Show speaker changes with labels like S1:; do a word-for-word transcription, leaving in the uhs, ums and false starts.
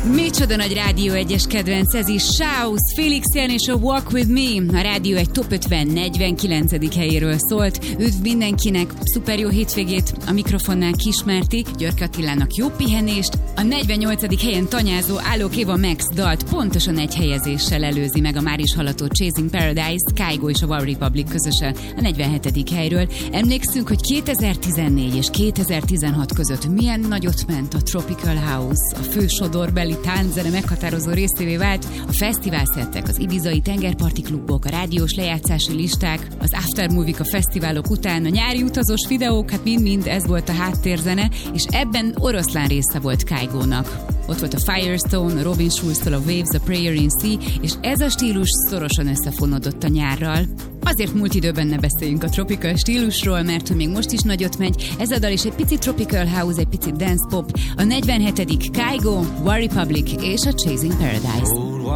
S1: Micsoda nagy Rádió egyes kedvenc, ez is Shouse, Felix Jan és a Walk With Me. A Rádió egy top ötven negyvenkilencedik helyéről szólt. Üdv mindenkinek, szuper jó hétvégét, a mikrofonnál Kismerti, Györke Attilának jó pihenést. A negyvennyolcadik helyen tanyázó Alok Eva Max dalt pontosan egy helyezéssel előzi meg a már is hallható Chasing Paradise, Kygo és a One Republic közösen a negyvenhetedik helyről. Emlékszünk, hogy kétezer-tizennégy és kétezer-tizenhat között milyen nagyot ment a Tropical House, a fősodorbeli tánczene meghatározó részévé vált, a fesztiválszettek, az ibizai tengerparti klubok, a rádiós lejátszási listák, az aftermovie-k a fesztiválok után, a nyári utazós videók, hát mind-mind ez volt a háttérzene, és ebben oroszlán része volt Kygo-nak. Ott volt a Firestone, a Robin Schulz-tól a Waves, a Prayer in Sea, és ez a stílus szorosan összefonódott a nyárral. Azért múlt időben ne beszéljünk a tropical stílusról, mert hogy még most is nagyot megy, ez a dal is egy picit tropical house, egy picit dance pop, a negyvenhetedik Kygo, One Republic és a Chasing Paradise.